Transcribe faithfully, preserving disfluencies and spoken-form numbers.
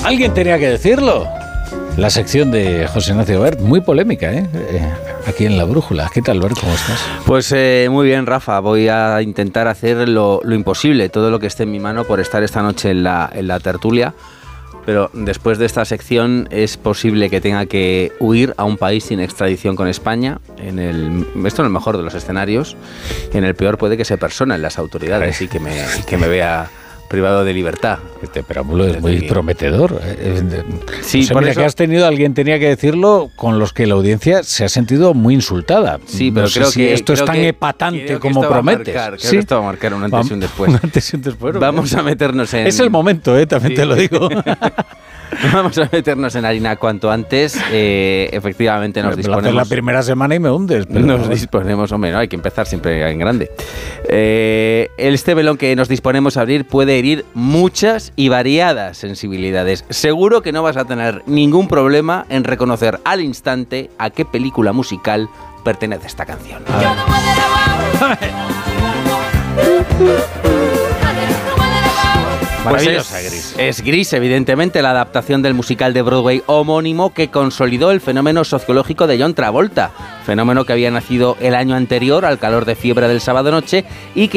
Alguien tenía que decirlo. La sección de José Ignacio Wert, muy polémica, ¿eh? Eh, aquí en La Brújula. ¿Qué tal, Wert? ¿Cómo estás? Pues eh, muy bien, Rafa. Voy a intentar hacer lo, lo imposible, todo lo que esté en mi mano por estar esta noche en la, en la tertulia. Pero después de esta sección es posible que tenga que huir a un país sin extradición con España. En el, esto en el mejor de los escenarios. En el peor puede que se persona en las autoridades y que me, que me vea privado de libertad. Este preámbulo es muy aquí. prometedor. Sí, o sea, por mira eso... que has tenido, alguien tenía que decirlo, con los que la audiencia se ha sentido muy insultada. Sí, pero no sé creo si que esto es creo tan que, epatante creo que como esto prometes. Va a marcar, creo ¿Sí? que esto va a marcar un antes y un después. Un antes y un después. Vamos a meternos en... Es el momento, ¿eh? También sí. te lo digo. Vamos a meternos en harina cuanto antes. Eh, efectivamente nos disponemos... la primera semana y me hundes. Pero nos disponemos, hombre, no, hay que empezar siempre en grande. Eh, este melón que nos disponemos a abrir puede herir muchas y variadas sensibilidades. Seguro que no vas a tener ningún problema en reconocer al instante a qué película musical pertenece esta canción. Pues es, Gris. es Gris, evidentemente, la adaptación del musical de Broadway homónimo que consolidó el fenómeno sociológico de John Travolta, fenómeno que había nacido el año anterior al calor de fiebre del sábado noche y que